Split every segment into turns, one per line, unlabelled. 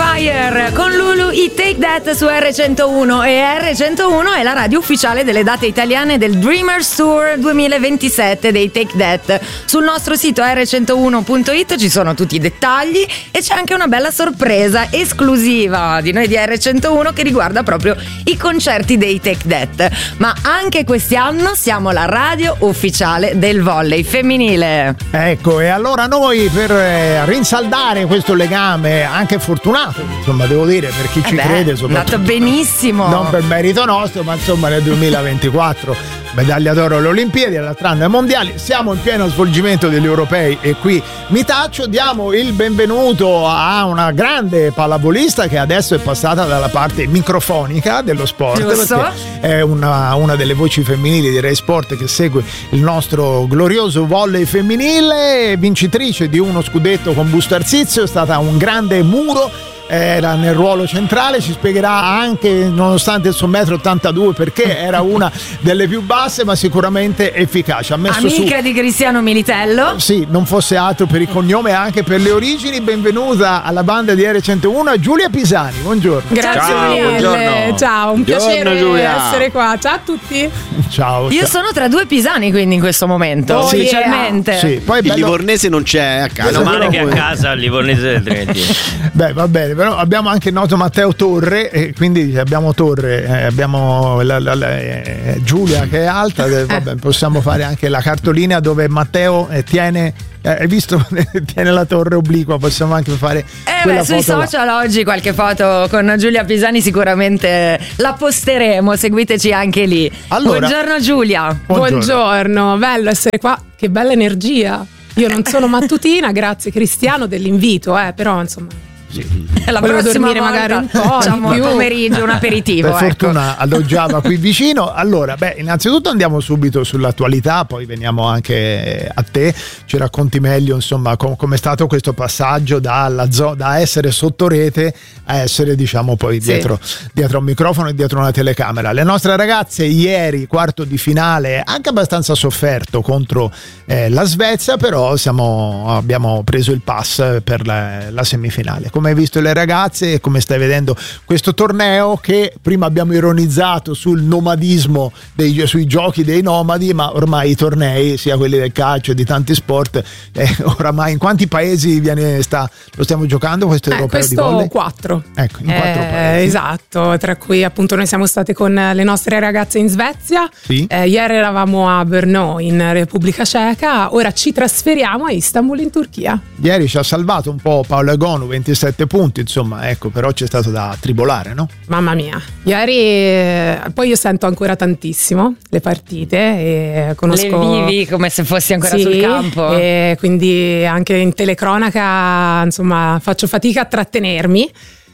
Fire con Lulu, i Take That su R101, e R101 è la radio ufficiale delle date italiane del Dreamers Tour 2027 dei Take That. Sul nostro sito r101.it ci sono tutti i dettagli e c'è anche una bella sorpresa esclusiva di noi di R101 che riguarda proprio i concerti dei Take That. Ma anche quest'anno siamo la radio ufficiale del volley femminile.
Ecco, e allora noi per rinsaldare questo legame anche fortunato, insomma, devo dire, per chi ci crede,
è andato benissimo,
non per merito nostro, ma insomma nel 2024 medaglia d'oro alle Olimpiadi, all'altro anno ai mondiali, siamo in pieno svolgimento degli europei e qui mi taccio. Diamo il benvenuto a una grande pallavolista che adesso è passata dalla parte microfonica dello sport.
Giusto.
Perché è una delle voci femminili di Rai Sport che segue il nostro glorioso volley femminile, vincitrice di uno scudetto con Busto Arsizio, è stata un grande muro, era nel ruolo centrale, ci spiegherà anche, nonostante il suo 1,82 m, perché era una delle più basse ma sicuramente efficace. Ha messo
amica di Cristiano Militello.
Sì, non fosse altro per il cognome, anche per le origini. Benvenuta alla banda di R101 Giulia Pisani, buongiorno.
Grazie mille, ciao, un piacere essere qua, ciao a tutti.
Ciao.
Io sono tra due pisani quindi in questo momento, ufficialmente.
Sì, poi
il livornese non c'è a casa.
Meno male che a casa il livornese del Trenti.
Beh, va bene, però abbiamo anche il noto Matteo Torre, e quindi abbiamo Torre, abbiamo Giulia che è alta, vabbè, possiamo fare anche la cartolina dove Matteo tiene, hai visto, tiene la torre obliqua, possiamo anche fare quella
sui
foto
social là. Oggi qualche foto con Giulia Pisani sicuramente la posteremo, seguiteci anche lì.
Allora,
buongiorno Giulia.
Buongiorno, bello essere qua, che bella energia. Io non sono mattutina, grazie Cristiano dell'invito, però insomma
la
volevo
prossima
dormire
volta,
magari un po'
facciamo
di più.
pomeriggio, un aperitivo.
Per fortuna alloggiava qui vicino. Allora, innanzitutto andiamo subito sull'attualità, poi veniamo anche a te, ci racconti meglio insomma come è stato questo passaggio da essere sotto rete a essere, diciamo, poi dietro un microfono e dietro una telecamera. Le nostre ragazze ieri, quarto di finale, anche abbastanza sofferto contro la Svezia, però abbiamo preso il pass per la semifinale. Come hai visto le ragazze e come stai vedendo questo torneo, che prima abbiamo ironizzato sul nomadismo sui giochi dei nomadi, ma ormai i tornei, sia quelli del calcio e di tanti sport, oramai in quanti paesi lo stiamo giocando questo europeo di volley?
4.
Ecco, in 4 paesi.
Esatto, tra cui appunto noi siamo state con le nostre ragazze in Svezia,
sì.
Ieri eravamo a Brno in Repubblica Ceca, ora ci trasferiamo a Istanbul in Turchia.
Ieri ci ha salvato un po' Paolo Egonu, 27 punti, insomma, ecco, però c'è stato da tribolare, no?
Mamma mia, ieri poi io sento ancora tantissimo le partite e conosco,
le vivi come se fossi ancora sul campo,
e quindi anche in telecronaca insomma faccio fatica a trattenermi,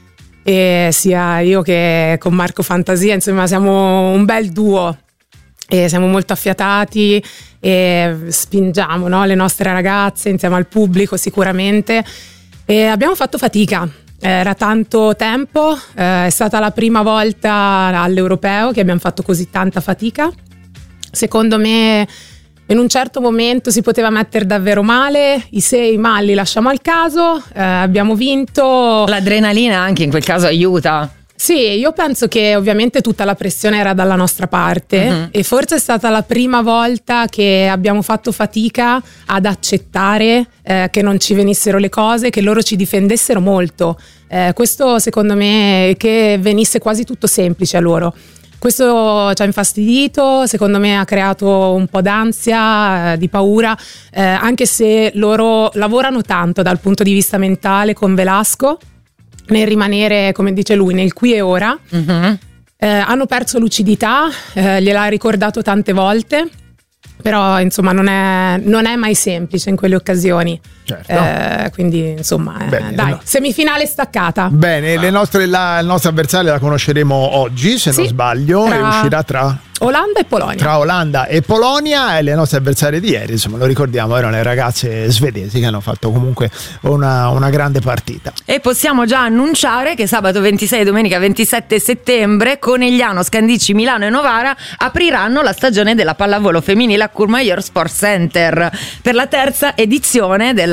e sia io che con Marco Fantasia insomma siamo un bel duo e siamo molto affiatati e spingiamo, no, le nostre ragazze insieme al pubblico sicuramente, e abbiamo fatto fatica. Era tanto tempo, è stata la prima volta all'europeo che abbiamo fatto così tanta fatica. Secondo me in un certo momento si poteva mettere davvero male, i se e i ma li lasciamo al caso, abbiamo vinto.
L'adrenalina anche in quel caso aiuta.
Sì, io penso che ovviamente tutta la pressione era dalla nostra parte, e forse è stata la prima volta che abbiamo fatto fatica ad accettare che non ci venissero le cose, che loro ci difendessero molto. Questo secondo me, che venisse quasi tutto semplice a loro. Questo ci ha infastidito, secondo me ha creato un po' d'ansia, di paura, anche se loro lavorano tanto dal punto di vista mentale con Velasco, nel rimanere, come dice lui, nel qui e ora. Hanno perso lucidità, gliel'ha ricordato tante volte, però insomma non è mai semplice in quelle occasioni.
Certo.
Quindi insomma
bene,
dai,
no.
Semifinale staccata.
Bene, il nostro avversario la conosceremo oggi, se non sbaglio, e uscirà tra
Olanda e Polonia.
Tra Olanda e Polonia, e le nostre avversarie di ieri, insomma, lo ricordiamo, erano le ragazze svedesi che hanno fatto comunque una grande partita.
E possiamo già annunciare che sabato 26 e domenica 27 settembre Conegliano, Scandicci, Milano e Novara apriranno la stagione della pallavolo femminile a Courmayeur Sports Center per la terza edizione della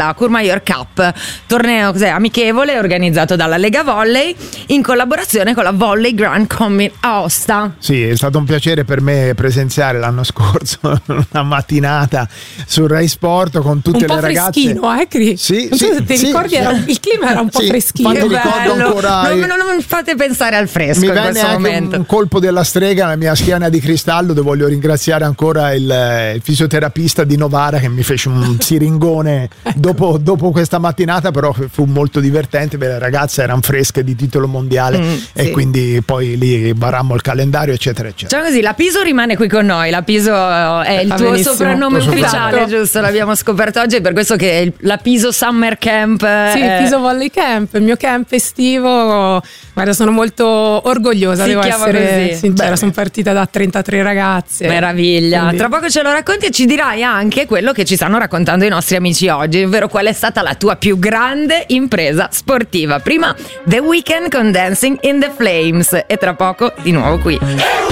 la Courmayeur Cup, torneo amichevole organizzato dalla Lega Volley in collaborazione con la Volley Grand Commit Aosta.
Sì, è stato un piacere per me presenziare l'anno scorso una mattinata sul Rai Sport con tutte le ragazze.
Un po' freschino, Cri?
Sì,
non so se ti ricordi, il clima era un po' freschino.
Infatti ricordo ancora.
Non fate pensare al fresco
mi
in
venne
questo
anche
momento.
un colpo della strega nella mia schiena di cristallo, dove voglio ringraziare ancora il fisioterapista di Novara che mi fece un siringone dopo questa mattinata, però fu molto divertente perché le ragazze erano fresche di titolo mondiale e quindi poi lì barammo il calendario eccetera eccetera.
Cioè così, la Piso rimane qui con noi, la Piso è il tuo soprannome ufficiale, giusto? L'abbiamo scoperto oggi, è per questo che la Piso Summer Camp
il Piso Volley Camp, il mio camp estivo. Guarda, sono molto orgogliosa, devo essere sincera, sono partita da 33 ragazze.
Meraviglia.
Quindi...
Tra poco ce lo racconti e ci dirai anche quello che ci stanno raccontando i nostri amici oggi, ovvero qual è stata la tua più grande impresa sportiva. Prima The Weeknd con Dancing in the Flames e tra poco di nuovo qui.